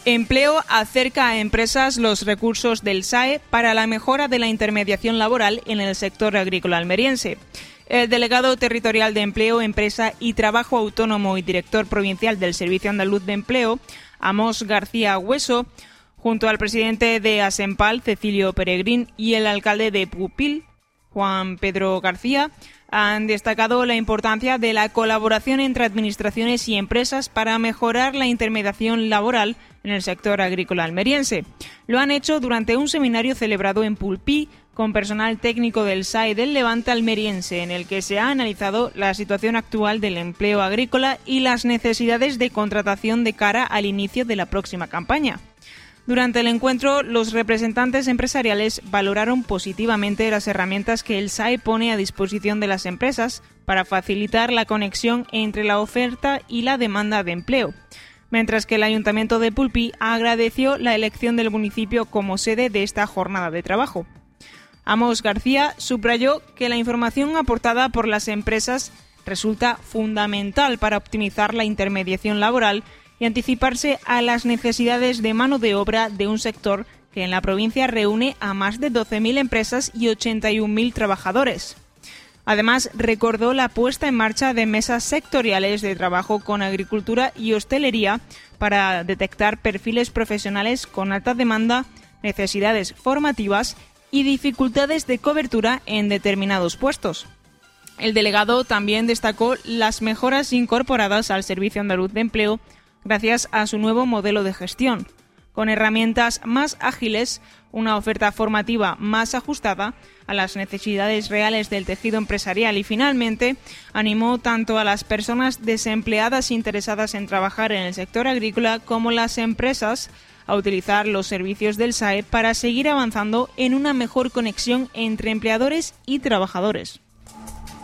Empleo acerca a empresas los recursos del SAE para la mejora de la intermediación laboral en el sector agrícola almeriense. El delegado territorial de Empleo, Empresa y Trabajo Autónomo y director provincial del Servicio Andaluz de Empleo, Amos García Hueso, junto al presidente de Asempal, Cecilio Peregrín, y el alcalde de Pupil, Juan Pedro García, han destacado la importancia de la colaboración entre administraciones y empresas para mejorar la intermediación laboral en el sector agrícola almeriense. Lo han hecho durante un seminario celebrado en Pulpí con personal técnico del SAE del Levante almeriense, en el que se ha analizado la situación actual del empleo agrícola y las necesidades de contratación de cara al inicio de la próxima campaña. Durante el encuentro, los representantes empresariales valoraron positivamente las herramientas que el SAE pone a disposición de las empresas para facilitar la conexión entre la oferta y la demanda de empleo, mientras que el Ayuntamiento de Pulpí agradeció la elección del municipio como sede de esta jornada de trabajo. Amos García subrayó que la información aportada por las empresas resulta fundamental para optimizar la intermediación laboral y anticiparse a las necesidades de mano de obra de un sector que en la provincia reúne a más de 12.000 empresas y 81.000 trabajadores. Además, recordó la puesta en marcha de mesas sectoriales de trabajo con agricultura y hostelería para detectar perfiles profesionales con alta demanda, necesidades formativas y dificultades de cobertura en determinados puestos. El delegado también destacó las mejoras incorporadas al Servicio Andaluz de Empleo gracias a su nuevo modelo de gestión, con herramientas más ágiles, una oferta formativa más ajustada a las necesidades reales del tejido empresarial y, finalmente, animó tanto a las personas desempleadas interesadas en trabajar en el sector agrícola como las empresas a utilizar los servicios del SAE para seguir avanzando en una mejor conexión entre empleadores y trabajadores.